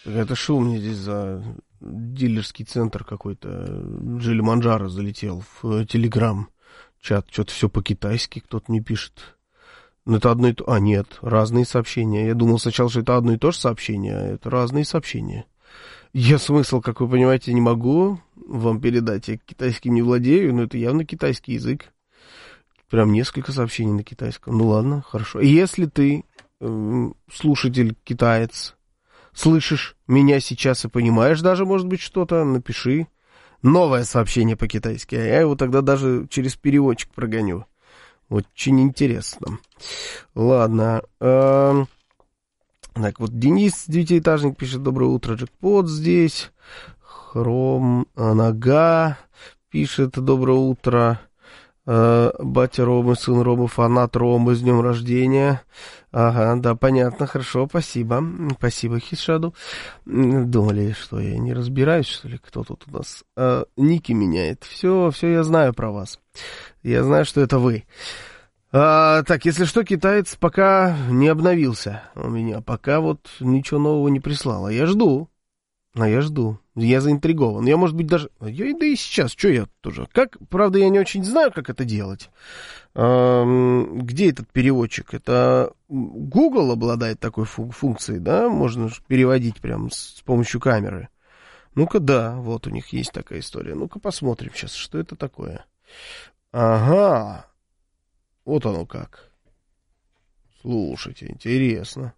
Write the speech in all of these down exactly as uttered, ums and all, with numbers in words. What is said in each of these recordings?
Это шо у меня здесь за дилерский центр какой-то, Джили-Манджаро залетел в Телеграм-чат, что-то все по-китайски кто-то мне пишет. Ну, это одно и то... А, нет, разные сообщения. Я думал сначала, что это одно и то же сообщение, а это разные сообщения. Я смысл, как вы понимаете, не могу вам передать. Я китайским не владею, но это явно китайский язык. Прям несколько сообщений на китайском. Ну, ладно, хорошо. Если ты, э, слушатель китаец, слышишь меня сейчас и понимаешь даже, может быть, что-то, напиши новое сообщение по-китайски, а я его тогда даже через переводчик прогоню. Очень интересно. Ладно. Э, так, вот Денис, девятиэтажник, пишет: доброе утро, джекпот здесь. Хром Нога пишет: доброе утро. Батя Ромы, сын Ромы, фанат Ромы, с днем рождения. Ага, да, понятно, хорошо, спасибо. Спасибо, Хишаду. Думали, что я не разбираюсь, что ли, кто тут у нас а, ники меняет. Все, все я знаю про вас. Я знаю, что это вы. А, так, если что, китаец пока не обновился у меня. Пока вот ничего нового не прислал. А я жду. А я жду. Я заинтригован. Я, может быть, даже... Я, да и сейчас, что я тоже... Как, правда, я не очень знаю, как это делать. Эм, где этот переводчик? Это Google обладает такой фу- функцией, да? Можно переводить прям с, с помощью камеры. Ну-ка, да, вот у них есть такая история. Ну-ка, посмотрим сейчас, что это такое. Ага. Вот оно как. Слушайте, интересно.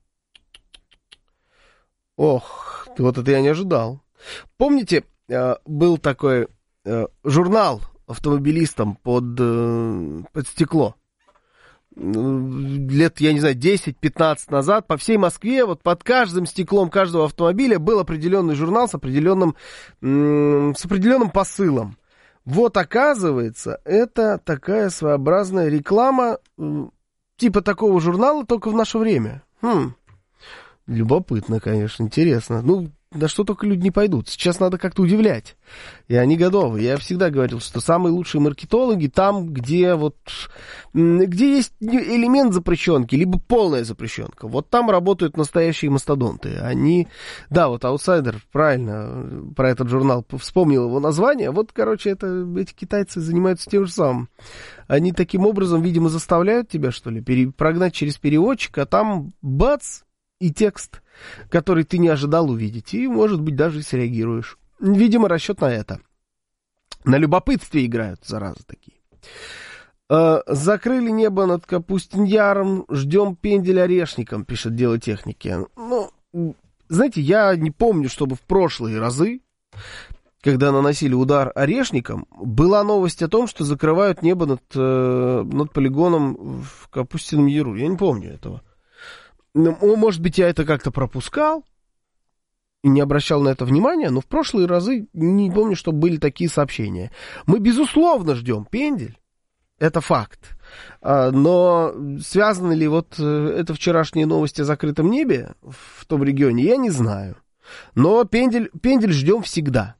Ох, вот это я не ожидал. Помните, был такой журнал автомобилистам под, под стекло? Лет, я не знаю, десять-пятнадцать назад по всей Москве вот под каждым стеклом каждого автомобиля был определенный журнал с определенным, с определенным посылом. Вот, оказывается, это такая своеобразная реклама типа такого журнала, только в наше время. Хм. Любопытно, конечно, интересно. Ну, на что только люди не пойдут. Сейчас надо как-то удивлять. И они готовы. Я всегда говорил, что самые лучшие маркетологи там, где вот, где есть элемент запрещенки, либо полная запрещенка. Вот там работают настоящие мастодонты. Они, да, вот Outsider, правильно, про этот журнал вспомнил его название. Вот, короче, это, эти китайцы занимаются тем же самым. Они таким образом, видимо, заставляют тебя, что ли, пере, прогнать через переводчик, а там бац, и текст, который ты не ожидал увидеть, и, может быть, даже и среагируешь. Видимо, расчет на это. На любопытстве играют, заразы такие. Э, закрыли небо над Капустин-Яром, ждем пендель орешником, пишет Дело техники. Ну, знаете, я не помню, чтобы в прошлые разы, когда наносили удар орешником, была новость о том, что закрывают небо над, э, над полигоном в Капустином Яру. Я не помню этого. Ну, может быть, я это как-то пропускал и не обращал на это внимания, но в прошлые разы не помню, что были такие сообщения. Мы, безусловно, ждем пендель, это факт. Но связаны ли вот это вчерашние новости о закрытом небе в том регионе, я не знаю. Но пендель, пендель ждем всегда.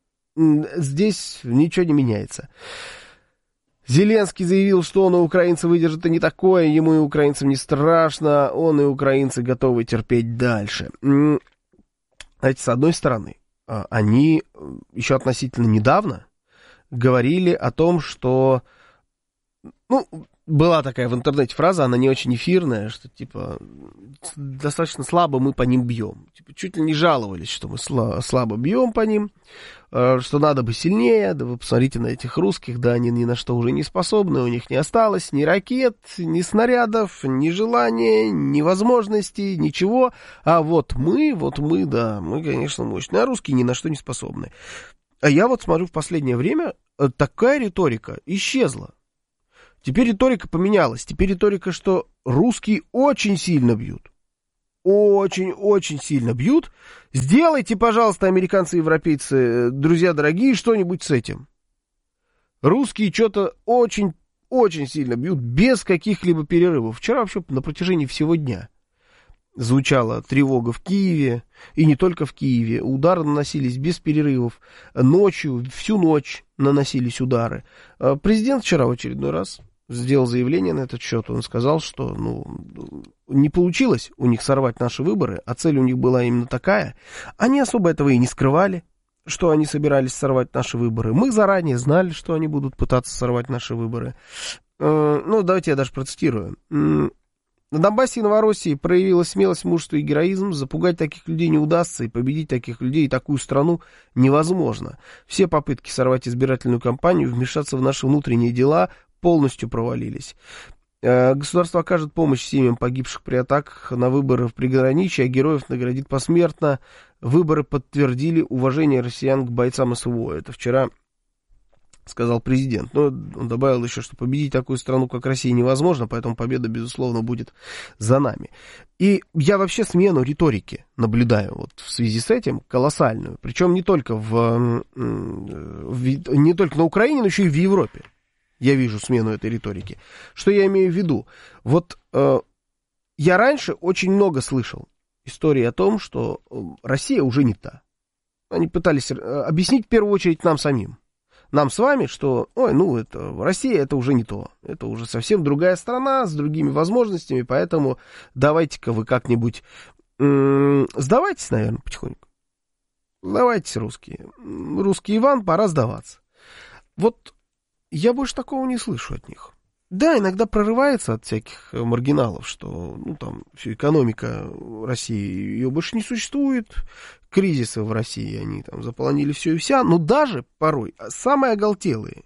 Здесь ничего не меняется. Зеленский заявил, что он и украинцы выдержат и не такое, ему и украинцам не страшно, он и украинцы готовы терпеть дальше. Знаете, с одной стороны, они еще относительно недавно говорили о том, что, ну, была такая в интернете фраза, она не очень эфирная, что, типа, достаточно слабо мы по ним бьем. Типа, чуть ли не жаловались, что мы сла- слабо бьем по ним, что надо бы сильнее, да вы посмотрите на этих русских, да они ни на что уже не способны, у них не осталось ни ракет, ни снарядов, ни желания, ни возможностей, ничего, а вот мы, вот мы, да, мы, конечно, мощные, а русские ни на что не способны. А я вот смотрю, в последнее время такая риторика исчезла. Теперь риторика поменялась, теперь риторика, что русские очень сильно бьют. Очень-очень сильно бьют. Сделайте, пожалуйста, американцы и европейцы, друзья дорогие, что-нибудь с этим. Русские что-то очень-очень сильно бьют, без каких-либо перерывов. Вчера вообще на протяжении всего дня звучала тревога в Киеве, и не только в Киеве. Удары наносились без перерывов. Ночью, всю ночь наносились удары. Президент вчера в очередной раз сделал заявление на этот счет. Он сказал, что ну, не получилось у них сорвать наши выборы, а цель у них была именно такая. Они особо этого и не скрывали, что они собирались сорвать наши выборы. Мы заранее знали, что они будут пытаться сорвать наши выборы. Ну, давайте я даже процитирую. На Донбассе и Новороссии проявила смелость, мужество и героизм. Запугать таких людей не удастся, и победить таких людей и такую страну невозможно. Все попытки сорвать избирательную кампанию, вмешаться в наши внутренние дела полностью провалились. Государство окажет помощь семьям погибших при атаках на выборы в приграничье, а героев наградит посмертно. Выборы подтвердили уважение россиян к бойцам СВО. Это вчера сказал президент. Но он добавил еще, что победить такую страну, как Россия, невозможно, поэтому победа, безусловно, будет за нами. И я вообще смену риторики наблюдаю вот в связи с этим колоссальную. Причем не только, в, в, не только на Украине, но еще и в Европе. Я вижу смену этой риторики. Что я имею в виду? Вот э, я раньше очень много слышал истории о том, что Россия уже не та. Они пытались объяснить в первую очередь нам самим. Нам с вами, что, ой, ну, это, Россия это уже не то. Это уже совсем другая страна с другими возможностями, поэтому давайте-ка вы как-нибудь м- сдавайтесь, наверное, потихоньку. Сдавайтесь, русские. Русский Иван, пора сдаваться. Вот я больше такого не слышу от них. Да, иногда прорывается от всяких маргиналов, что, ну, там, все, экономика России, ее больше не существует, кризисы в России, они там заполонили все и вся, но даже порой самые оголтелые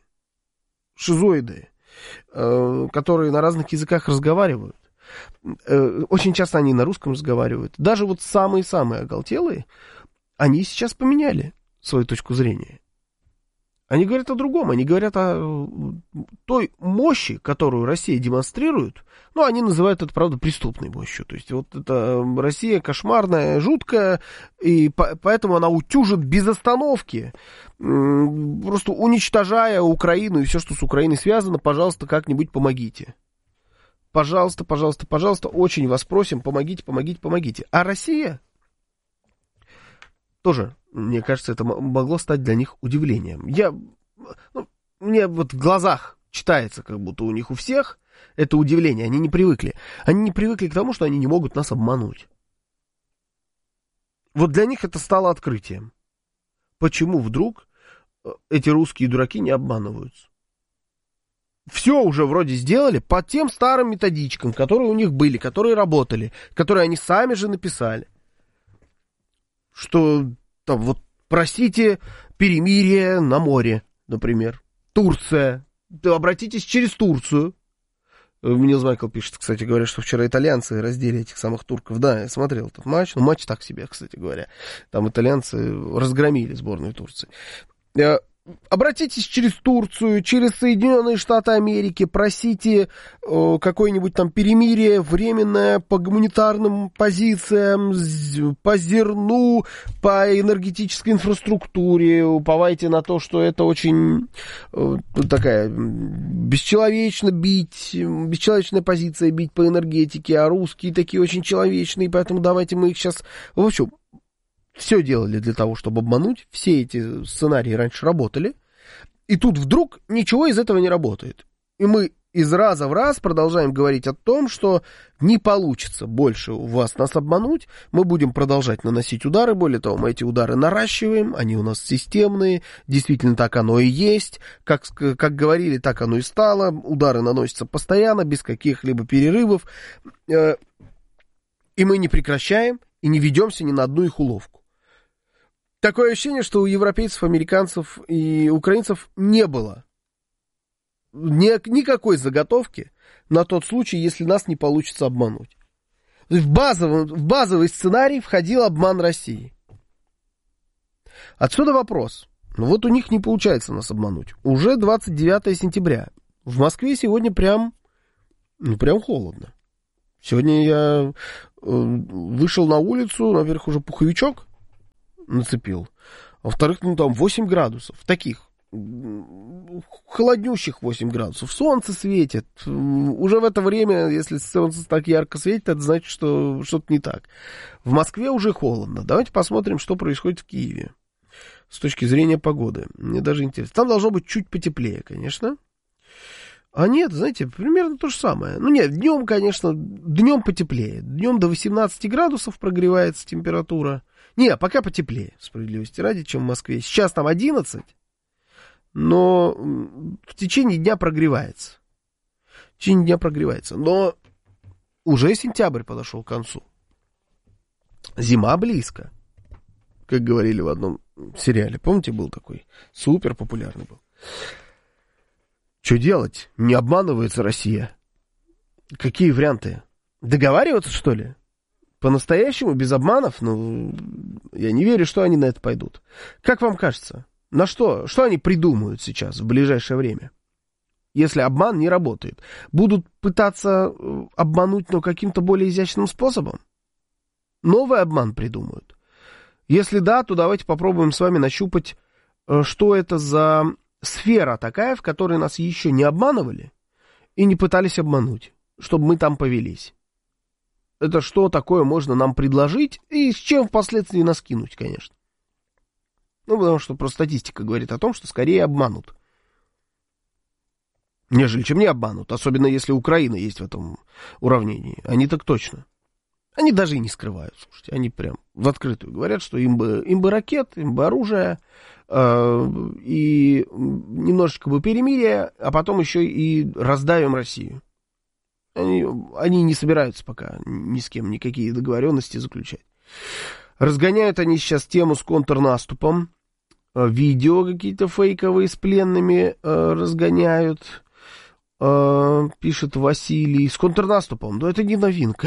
шизоиды, э, которые на разных языках разговаривают, э, очень часто они на русском разговаривают, даже вот самые-самые оголтелые, они сейчас поменяли свою точку зрения. Они говорят о другом, они говорят о той мощи, которую Россия демонстрирует, ну, они называют это, правда, преступной мощью, то есть вот это Россия кошмарная, жуткая, и по- поэтому она утюжит без остановки, просто уничтожая Украину и все, что с Украиной связано, пожалуйста, как-нибудь помогите. Пожалуйста, пожалуйста, пожалуйста, очень вас просим, помогите, помогите, помогите. А Россия тоже, мне кажется, это могло стать для них удивлением. Я, ну, мне вот в глазах читается, как будто у них у всех это удивление. Они не привыкли. Они не привыкли к тому, что они не могут нас обмануть. Вот для них это стало открытием. Почему вдруг эти русские дураки не обманываются? Все уже вроде сделали по тем старым методичкам, которые у них были, которые работали, которые они сами же написали. Что там вот просите перемирие на море, например. Турция. Да, обратитесь через Турцию. Нилс Майкл пишет, кстати говоря, что вчера итальянцы раздели этих самых турков. Да, я смотрел этот матч. Ну, матч так себе, кстати говоря. Там итальянцы разгромили сборную Турции. Обратитесь через Турцию, через Соединенные Штаты Америки, просите э, какое-нибудь там перемирие временное по гуманитарным позициям, по зерну, по энергетической инфраструктуре, уповайте на то, что это очень э, такая бесчеловечно бить, бесчеловечная позиция бить по энергетике, а русские такие очень человечные, поэтому давайте мы их сейчас... В общем, все делали для того, чтобы обмануть. Все эти сценарии раньше работали. И тут вдруг ничего из этого не работает. И мы из раза в раз продолжаем говорить о том, что не получится больше у вас нас обмануть. Мы будем продолжать наносить удары. Более того, мы эти удары наращиваем. Они у нас системные. Действительно, так оно и есть. Как, как говорили, так оно и стало. Удары наносятся постоянно, без каких-либо перерывов. И мы не прекращаем и не ведемся ни на одну их уловку. Такое ощущение, что у европейцев, американцев и украинцев не было ни, никакой заготовки на тот случай, если нас не получится обмануть. В базовый, в базовый сценарий входил обман России. Отсюда вопрос. Ну вот у них не получается нас обмануть. Уже двадцать девятое сентября. В Москве сегодня прям, ну прям холодно. Сегодня я вышел на улицу, во-первых, уже пуховичок нацепил. А во-вторых, ну там восемь градусов. Таких холоднющих восемь градусов. Солнце светит. Уже в это время, если солнце так ярко светит, это значит, что что-то не так. В Москве уже холодно. Давайте посмотрим, что происходит в Киеве с точки зрения погоды. Мне даже интересно. Там должно быть чуть потеплее, конечно. А нет, знаете, примерно то же самое. Ну нет, днем, конечно, днем потеплее. Днем до восемнадцати градусов прогревается температура. Не, пока потеплее, справедливости ради, чем в Москве. Сейчас там одиннадцать, но в течение дня прогревается. В течение дня прогревается. Но уже сентябрь подошел к концу. Зима близко, как говорили в одном сериале. Помните, был такой? Супер популярный был. Что делать? Не обманывается Россия. Какие варианты? Договариваться, что ли? По-настоящему, без обманов? Ну, я не верю, что они на это пойдут. Как вам кажется? На что? Что они придумают сейчас, в ближайшее время? Если обман не работает. Будут пытаться обмануть, но каким-то более изящным способом? Новый обман придумают. Если да, то давайте попробуем с вами нащупать, что это за сфера такая, в которой нас еще не обманывали и не пытались обмануть, чтобы мы там повелись. Это что такое можно нам предложить и с чем впоследствии нас кинуть, конечно. Ну, потому что просто статистика говорит о том, что скорее обманут, нежели чем не обманут. Особенно если Украина есть в этом уравнении. Они так точно. Они даже и не скрывают, слушайте. Они прям в открытую говорят, что им бы, им бы ракет, им бы оружие, э, и немножечко бы перемирия, а потом еще и раздавим Россию. Они, они не собираются пока ни с кем никакие договоренности заключать. Разгоняют они сейчас тему с контрнаступом. Видео какие-то фейковые с пленными э, разгоняют. Э, пишет Василий. С контрнаступом. Но это не новинка.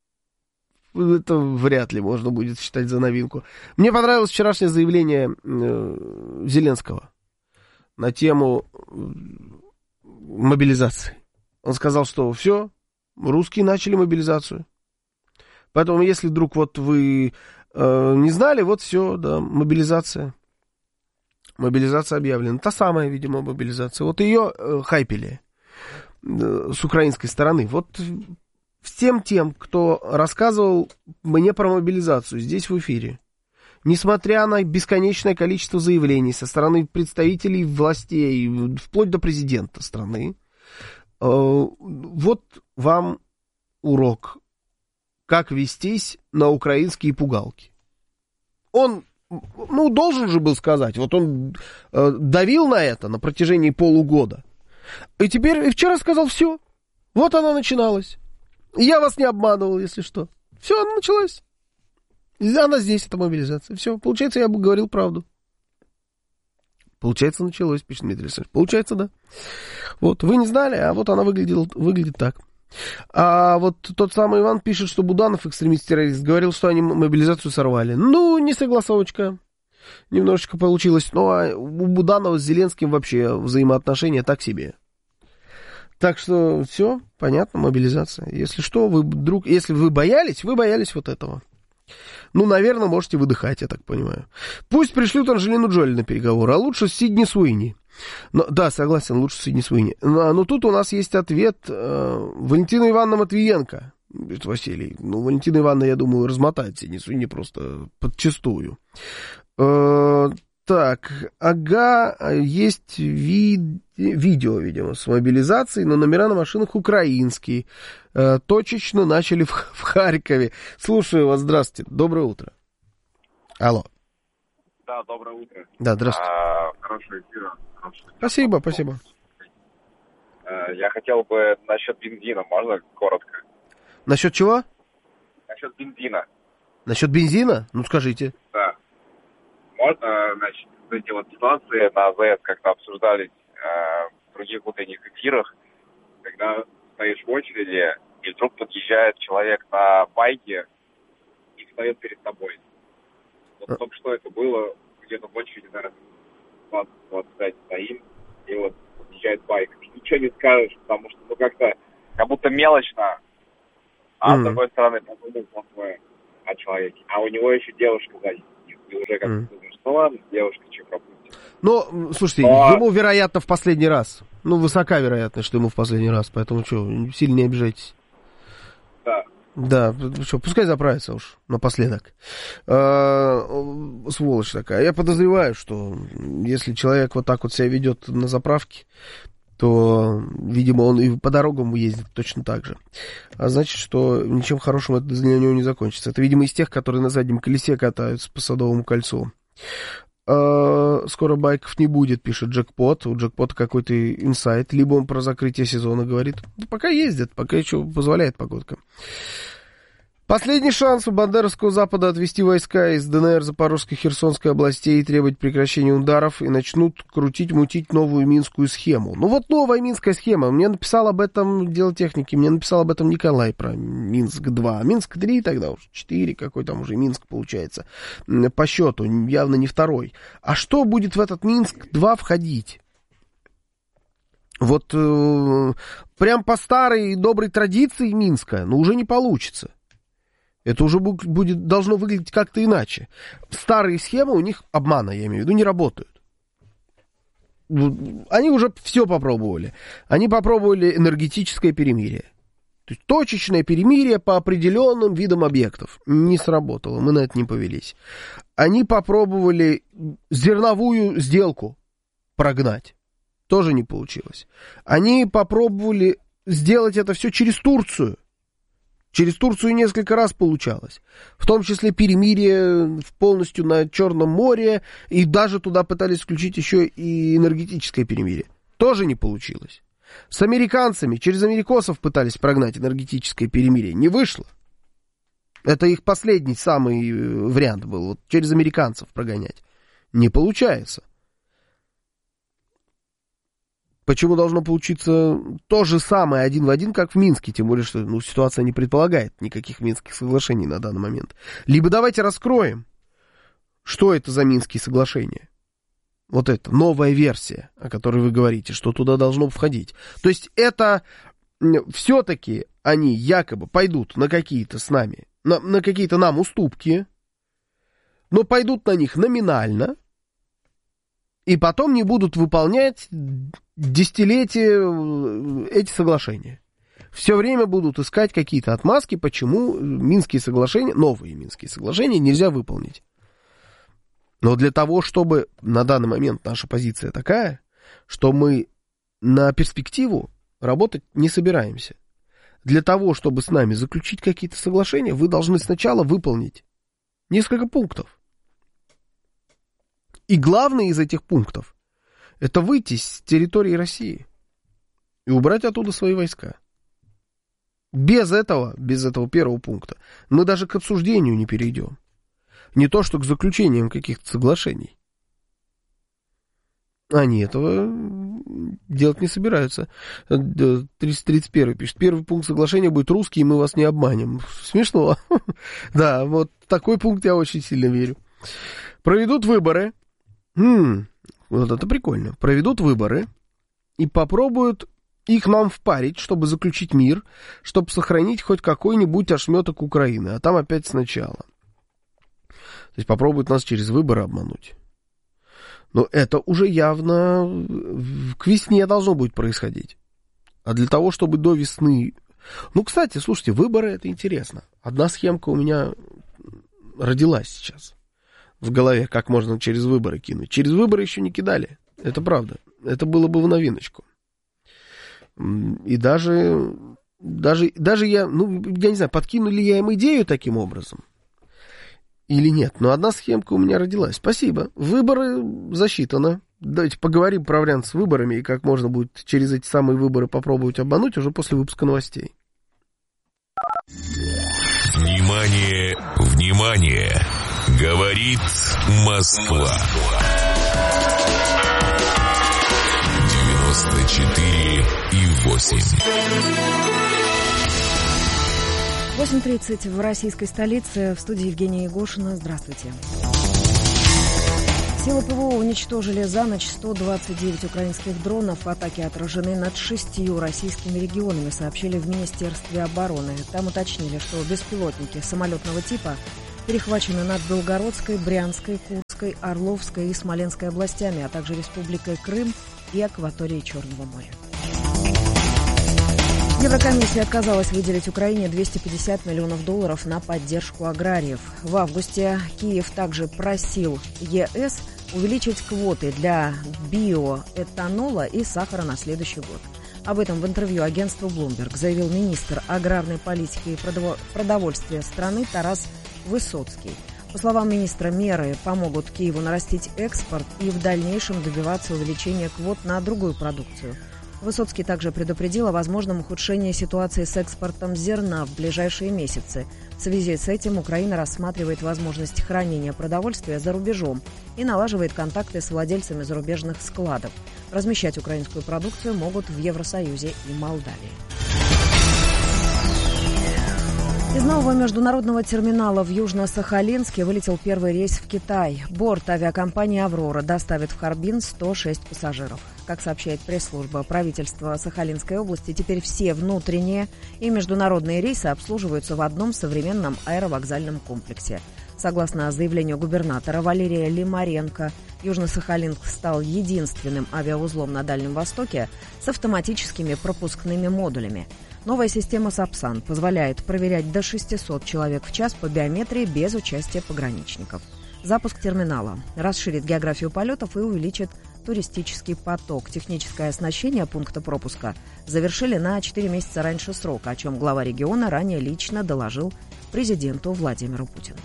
Это вряд ли можно будет считать за новинку. Мне понравилось вчерашнее заявление э, Зеленского на тему мобилизации. Он сказал, что все, русские начали мобилизацию. Поэтому, если вдруг вот вы э, не знали, вот все, да, мобилизация. Мобилизация объявлена. Та самая, видимо, мобилизация. Вот ее э, хайпели э, с украинской стороны. Вот всем тем, кто рассказывал мне про мобилизацию здесь в эфире, несмотря на бесконечное количество заявлений со стороны представителей властей, вплоть до президента страны, э, вот вам урок, как вестись на украинские пугалки. Он, ну, должен же был сказать, вот он э, давил на это на протяжении полугода, и теперь, и вчера сказал, все, вот она начиналась. Я вас не обманывал, если что. Все, она началась. Она здесь, эта мобилизация. Все, получается, я бы говорил правду. Получается, началось, пишет Дмитрий Александрович. Получается, да. Вот, вы не знали, а вот она выглядела, выглядит так. А вот тот самый Иван пишет, что Буданов, экстремист-террорист, говорил, что они мобилизацию сорвали. Ну, не согласовочка. Немножечко получилось. Ну, а у Буданова с Зеленским вообще взаимоотношения так себе. Так что все, понятно, мобилизация. Если что, вы вдруг, если вы боялись, вы боялись вот этого. Ну, наверное, можете выдыхать, я так понимаю. Пусть пришлют Анджелину Джоли на переговоры, а лучше Сидни Суини. Но, да, согласен, лучше Сидни Суини. Но, но тут у нас есть ответ э, Валентина Ивановна Матвиенко, говорит Василий. Ну, Валентина Ивановна, я думаю, размотает Сидни Суини просто подчистую. Э, так, ага, есть ви- видео, видимо, с мобилизацией, но номера на машинах украинские. Э, точечно начали в, в Харькове. Слушаю вас, здравствуйте, доброе утро. Алло. Да, доброе утро. Да, здравствуйте. А, хорошего эфира. Хорошего эфира. Спасибо, спасибо. А, я хотел бы насчет бензина, можно коротко? Насчет чего? Насчет бензина. Насчет бензина? Ну, скажите. Да. Можно, значит, эти вот ситуации на АЗС как-то обсуждались э, в других утренних эфирах, когда стоишь в очереди, и вдруг подъезжает человек на байке и встает перед тобой. Вот а... только что это было, где-то в очереди, наверное, двадцать-двадцать пять стоим, и вот подъезжает байк. И ничего не скажешь, потому что, ну, как-то, как будто мелочно, а mm-hmm. с другой стороны, подумал плохое о человеке. А у него еще девушка сзади. И уже как-то mm. думаешь, ну ладно, девушка, что пропустит. Ну, слушайте, Но... ему, вероятно, в последний раз. Ну, высока вероятность, что ему в последний раз. Поэтому что, сильно не обижайтесь. Да. Да, что, пускай заправится уж напоследок. А, сволочь такая. Я подозреваю, что если человек вот так вот себя ведет на заправке, то, видимо, он и по дорогам ездит точно так же. А значит, что ничем хорошим это для него не закончится. Это, видимо, из тех, которые на заднем колесе катаются по Садовому кольцу. Скоро байков не будет, пишет Джекпот. У Джекпота какой-то инсайт. Либо он про закрытие сезона говорит. Ну, пока ездят, пока еще позволяет погодка. Последний шанс у Бандеровского Запада отвести войска из ДНР, Запорожской, Херсонской областей и требовать прекращения ударов, и начнут крутить-мутить новую минскую схему. Ну вот новая минская схема. Мне написал об этом дело техники, мне написал об этом Николай про Минск-два. Минск-три тогда уж, четыре, какой там уже Минск получается. По счету, явно не второй. А что будет в этот Минск-два входить? Вот э, прям по старой доброй традиции Минска, ну уже не получится. Это уже будет, должно выглядеть как-то иначе. Старые схемы у них, обмана, я имею в виду, не работают. Они уже все попробовали. Они попробовали энергетическое перемирие. То есть точечное перемирие по определенным видам объектов. Не сработало, мы на это не повелись. Они попробовали зерновую сделку прогнать. Тоже не получилось. Они попробовали сделать это все через Турцию. Через Турцию несколько раз получалось. В том числе перемирие полностью на Черном море. И даже туда пытались включить еще и энергетическое перемирие. Тоже не получилось. С американцами, через америкосов пытались прогнать энергетическое перемирие. Не вышло. Это их последний самый вариант был. Вот через американцев прогонять. Не получается. Почему должно получиться то же самое один в один, как в Минске? Тем более, что ну, ситуация не предполагает никаких Минских соглашений на данный момент. Либо давайте раскроем, что это за Минские соглашения. Вот это, новая версия, о которой вы говорите, что туда должно входить. То есть это все-таки они якобы пойдут на какие-то с нами, на, на какие-то нам уступки, но пойдут на них номинально, и потом не будут выполнять десятилетия эти соглашения. Все время будут искать какие-то отмазки, почему Минские соглашения, новые Минские соглашения нельзя выполнить. Но для того, чтобы на данный момент наша позиция такая, что мы на перспективу работать не собираемся. Для того, чтобы с нами заключить какие-то соглашения, вы должны сначала выполнить несколько пунктов. И главный из этих пунктов — это выйти с территории России и убрать оттуда свои войска. Без этого, без этого первого пункта, мы даже к обсуждению не перейдем. Не то, что к заключениям каких-то соглашений. Они этого делать не собираются. триста тридцать первый пишет. Первый пункт соглашения будет русский, и мы вас не обманем. Смешно. Да, вот такой пункт я очень сильно верю. Проведут выборы. Хм, вот это прикольно. Проведут выборы и попробуют их нам впарить, чтобы заключить мир, чтобы сохранить хоть какой-нибудь ошметок Украины. А там опять сначала. То есть попробуют нас через выборы обмануть. Но это уже явно к весне должно будет происходить. А для того, чтобы до весны... Ну, кстати, слушайте, выборы — это интересно. Одна схемка у меня родилась сейчас в голове, как можно через выборы кинуть. Через выборы еще не кидали. Это правда. Это было бы в новиночку. И даже, даже, даже я, ну, я не знаю, подкину ли я им идею таким образом или нет. Но одна схемка у меня родилась. Спасибо. Выборы засчитано. Давайте поговорим про вариант с выборами и как можно будет через эти самые выборы попробовать обмануть уже после выпуска новостей. Внимание, внимание! Говорит Москва. девяносто четыре и восемь. восемь тридцать в российской столице. В студии Евгения Егошина. Здравствуйте. Силы ПВО уничтожили за ночь сто двадцать девять украинских дронов. Атаки отражены над шестью российскими регионами, сообщили в Министерстве обороны. Там уточнили, что беспилотники самолетного типа перехвачены над Белгородской, Брянской, Курской, Орловской и Смоленской областями, а также Республикой Крым и акваторией Черного моря. Еврокомиссия отказалась выделить Украине двести пятьдесят миллионов долларов на поддержку аграриев. В августе Киев также просил ЕС увеличить квоты для биоэтанола и сахара на следующий год. Об этом в интервью агентству Bloomberg заявил министр аграрной политики и продовольствия страны Тарас Высоцкий. По словам министра, меры помогут Киеву нарастить экспорт и в дальнейшем добиваться увеличения квот на другую продукцию. Высоцкий также предупредил о возможном ухудшении ситуации с экспортом зерна в ближайшие месяцы. В связи с этим Украина рассматривает возможность хранения продовольствия за рубежом и налаживает контакты с владельцами зарубежных складов. Размещать украинскую продукцию могут в Евросоюзе и Молдавии. Из нового международного терминала в Южно-Сахалинске вылетел первый рейс в Китай. Борт авиакомпании «Аврора» доставит в Харбин сто шесть пассажиров. Как сообщает пресс-служба правительства Сахалинской области, теперь все внутренние и международные рейсы обслуживаются в одном современном аэровокзальном комплексе. Согласно заявлению губернатора Валерия Лимаренко, Южно-Сахалинск стал единственным авиаузлом на Дальнем Востоке с автоматическими пропускными модулями. Новая система «Сапсан» позволяет проверять до шестисот человек в час по биометрии без участия пограничников. Запуск терминала расширит географию полетов и увеличит туристический поток. Техническое оснащение пункта пропуска завершили на четыре месяца раньше срока, о чем глава региона ранее лично доложил президенту Владимиру Путину.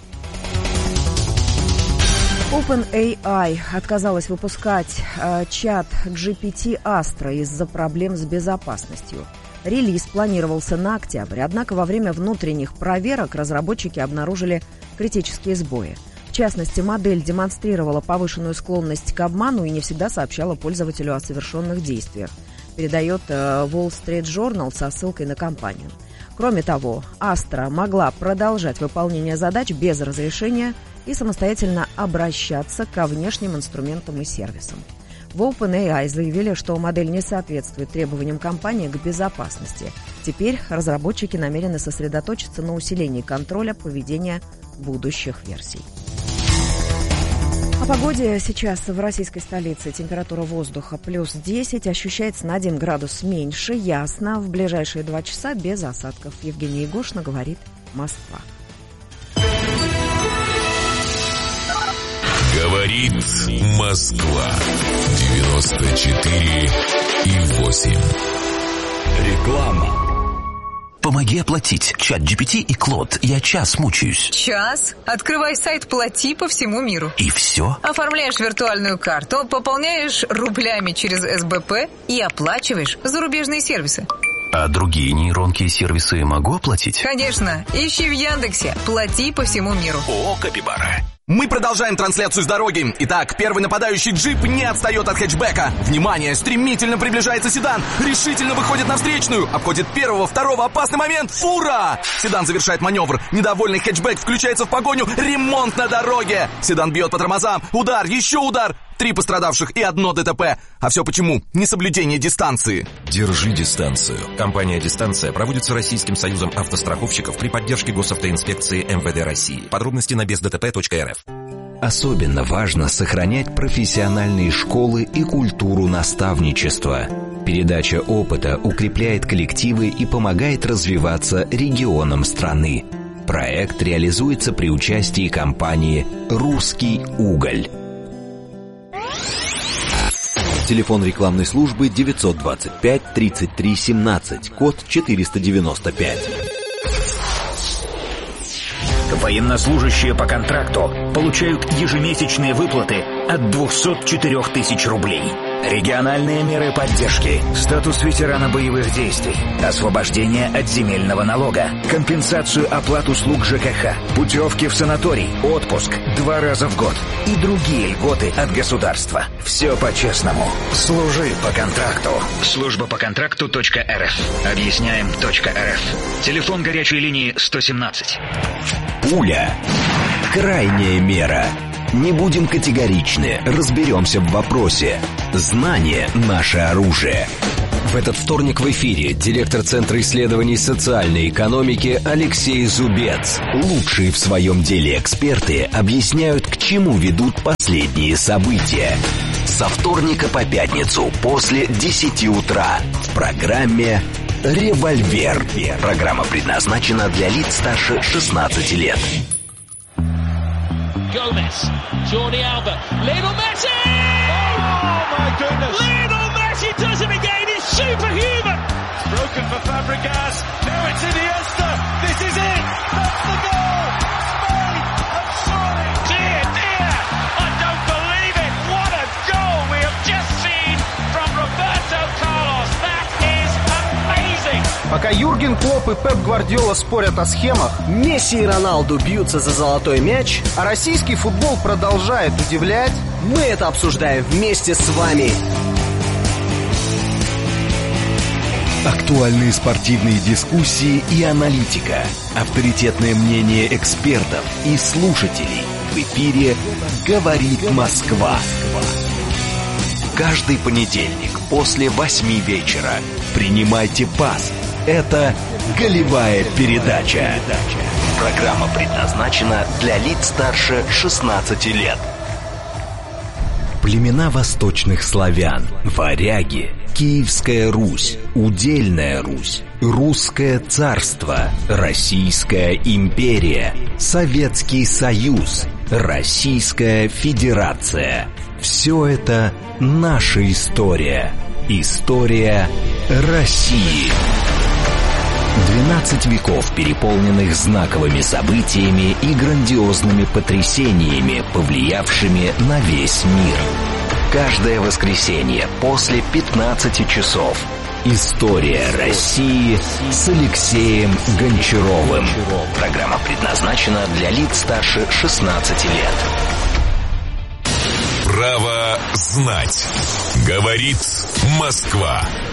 OpenAI отказалась выпускать э, чат джи пи ти Astra из-за проблем с безопасностью. Релиз планировался на октябрь, однако во время внутренних проверок разработчики обнаружили критические сбои. В частности, модель демонстрировала повышенную склонность к обману и не всегда сообщала пользователю о совершенных действиях, передает э, Wall Street Journal со ссылкой на компанию. Кроме того, Astra могла продолжать выполнение задач без разрешения и самостоятельно обращаться ко внешним инструментам и сервисам. В OpenAI заявили, что модель не соответствует требованиям компании к безопасности. Теперь разработчики намерены сосредоточиться на усилении контроля поведения будущих версий. О погоде сейчас в российской столице. Температура воздуха плюс десять, ощущается на один градус меньше, ясно. В ближайшие два часа без осадков. Евгения Егошина, говорит Москва. Говорит Москва. девяносто четыре и восемь. Реклама. Помоги оплатить. Чат джи пи ти и Клод. Я час мучаюсь. Час? Открывай сайт «Плати» по всему миру. И все? Оформляешь виртуальную карту, пополняешь рублями через эс бэ пэ и оплачиваешь зарубежные сервисы. А другие нейронки и сервисы могу оплатить? Конечно. Ищи в Яндексе «Плати» по всему миру. О, капибара. Мы продолжаем трансляцию с дороги. Итак, первый нападающий джип не отстает от хэтчбека. Внимание, стремительно приближается седан. Решительно выходит на встречную. Обходит первого, второго, опасный момент. Фура! Седан завершает маневр. Недовольный хэтчбек включается в погоню. Ремонт на дороге. Седан бьет по тормозам. Удар, еще удар. Три пострадавших и одно дэ тэ пэ. А все почему? Несоблюдение дистанции. Держи дистанцию. Компания «Дистанция» проводится Российским союзом автостраховщиков при поддержке госавтоинспекции эм вэ дэ России. Подробности на без дэ тэ пэ точка эр эф. Особенно важно сохранять профессиональные школы и культуру наставничества. Передача опыта укрепляет коллективы и помогает развиваться регионам страны. Проект реализуется при участии компании «Русский уголь». Телефон рекламной службы девятьсот двадцать пять тридцать три семнадцать, код четыреста девяносто пять. Военнослужащие по контракту получают ежемесячные выплаты от двухсот четырёх тысяч рублей. Региональные меры поддержки, статус ветерана боевых действий, освобождение от земельного налога, компенсацию оплат услуг жэ ка ха, путевки в санаторий, отпуск два раза в год и другие льготы от государства. Все по-честному. Служи по контракту. Служба по контракту точка эр эф. Объясняем точка эр эф. Телефон горячей линии сто семнадцать. Пуля. Крайняя мера. Не будем категоричны, разберемся в вопросе. Знание – наше оружие. В этот вторник в эфире директор Центра исследований социальной экономики Алексей Зубец. Лучшие в своем деле эксперты объясняют, к чему ведут последние события. Со вторника по пятницу после десяти утра в программе «Револьвер». Программа предназначена для лиц старше шестнадцати лет. Gomez, Jordi Alba, Lionel Messi! Oh my goodness! Lionel Messi does it again, he's superhuman! Broken for Fabregas, now it's Iniesta, this is it! That's the goal! Spain have scored! Dear, dear, I don't believe it! What a goal we have just seen from Roberto Carlos! That is amazing! Пока Юрген Клопп и Пеп Гвардиола спорят о схемах, Месси и Роналду бьются за золотой мяч, а российский футбол продолжает удивлять, мы это обсуждаем вместе с вами. Актуальные спортивные дискуссии и аналитика, авторитетное мнение экспертов и слушателей. В эфире «Говорит Москва». Каждый понедельник после восьми вечера принимайте пас. Это «Голевая передача». Программа предназначена для лиц старше шестнадцати лет. Племена восточных славян, варяги, Киевская Русь, Удельная Русь, Русское царство, Российская империя, Советский Союз, Российская Федерация. Все это наша история. История России. двенадцать веков, переполненных знаковыми событиями и грандиозными потрясениями, повлиявшими на весь мир. Каждое воскресенье после пятнадцати часов. История России с Алексеем Гончаровым. Программа предназначена для лиц старше шестнадцати лет. Право знать. Говорит Москва.